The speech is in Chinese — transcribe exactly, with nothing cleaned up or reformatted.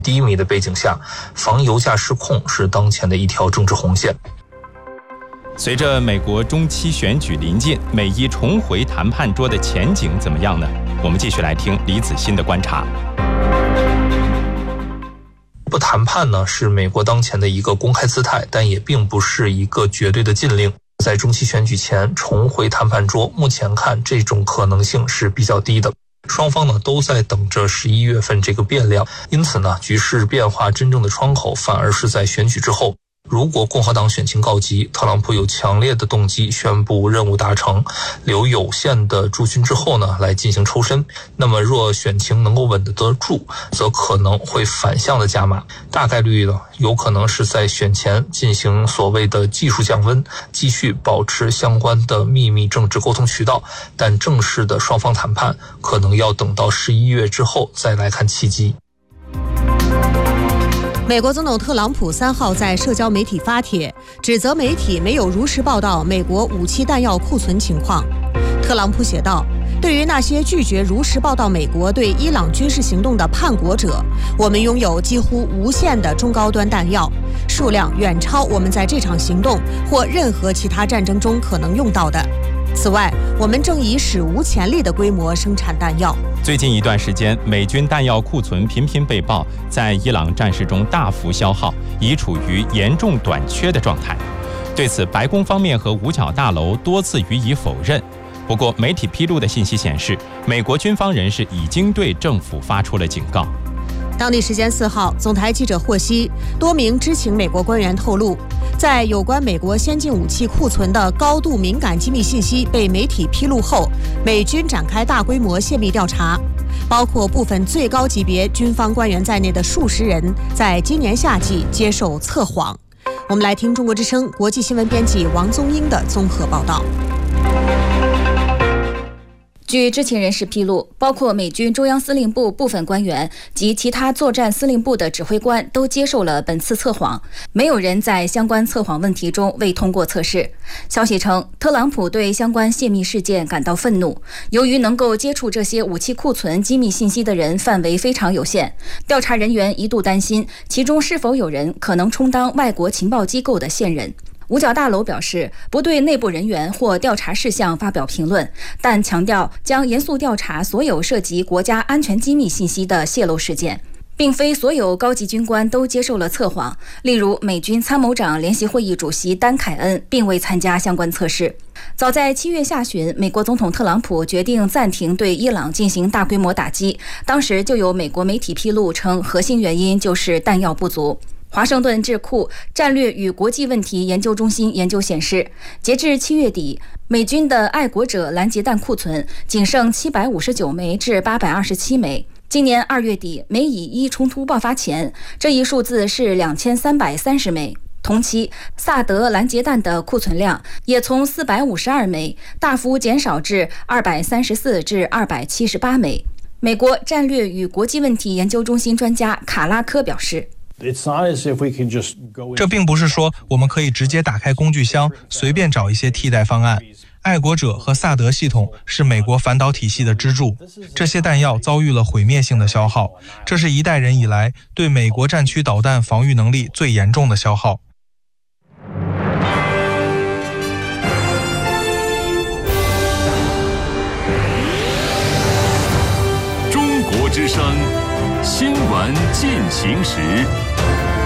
低迷的背景下，防油价失控是当前的一条政治红线。 随着美国中期选举临近，美伊重回谈判桌的前景怎么样呢？我们继续来听李子欣的观察。 不谈判呢，是美国当前的一个公开姿态，但也并不是一个绝对的禁令。在中期选举前重回谈判桌，目前看这种可能性是比较低的。双方呢都在等着十一月份这个变量，因此呢，局势变化真正的窗口反而是在选举之后。如果共和党选情告急，特朗普有强烈的动机宣布任务达成，留有限的驻军之后呢，来进行抽身。那么若选情能够稳得得住，则可能会反向的加码，大概率呢，有可能是在选前进行所谓的技术降温，继续保持相关的秘密政治沟通渠道，但正式的双方谈判可能要等到十一月之后再来看契机。 美国总统特朗普三号在社交媒体发帖，指责媒体没有如实报道美国武器弹药库存情况。特朗普写道：“对于那些拒绝如实报道美国对伊朗军事行动的叛国者，我们拥有几乎无限的中高端弹药，数量远超我们在这场行动或任何其他战争中可能用到的。此外，我们正以史无前例的规模生产弹药。” 最近一段时间，美军弹药库存频频被曝在伊朗战事中大幅消耗，已处于严重短缺的状态。对此，白宫方面和五角大楼多次予以否认。不过，媒体披露的信息显示，美国军方人士已经对政府发出了警告。 当地时间四号，总台记者获悉，多名知情美国官员透露，在有关美国先进武器库存的高度敏感机密信息被媒体披露后，美军展开大规模泄密调查，包括部分最高级别军方官员在内的数十人，在今年夏季接受测谎。我们来听中国之声国际新闻编辑王宗英的综合报道。 据知情人士披露，包括美军中央司令部部分官员及其他作战司令部的指挥官都接受了本次测谎，没有人在相关测谎问题中未通过测试。消息称，特朗普对相关泄密事件感到愤怒，由于能够接触这些武器库存机密信息的人范围非常有限，调查人员一度担心其中是否有人可能充当外国情报机构的线人。五角大楼表示不对内部人员或调查事项发表评论，但强调将严肃调查所有涉及国家安全机密信息的泄露事件。并非所有高级军官都接受了测谎，例如美军参谋长联席会议主席丹凯恩并未参加相关测试。早在七月下旬，美国总统特朗普决定暂停对伊朗进行大规模打击，当时就有美国媒体披露称，核心原因就是弹药不足。华盛顿智库战略与国际问题研究中心研究显示，截至七月底，美军的爱国者拦截弹库存仅剩七百五十九枚至八百二十七枚。今年二月底，美以伊冲突爆发前，这一数字是两千三百三十枚。同期，萨德拦截弹的库存量也从四百五十二枚大幅减少至二百三十四至二百七十八枚。美国战略与国际问题研究中心专家卡拉科表示， 这并不是说我们可以直接打开工具箱，随便找一些替代方案。爱国者和萨德系统是美国反导体系的支柱，这些弹药遭遇了毁灭性的消耗，这是一代人以来对美国战区导弹防御能力最严重的消耗。 中国之声新闻进行时。